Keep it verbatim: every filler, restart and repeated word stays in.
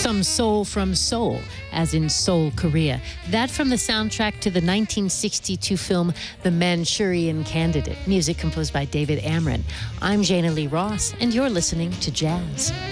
Some Soul from Seoul, as in Seoul, Korea. That from the soundtrack to the nineteen sixty-two film The Manchurian Candidate. Music composed by David Amron. I'm Jana Lee Ross, and you're listening to Jazz.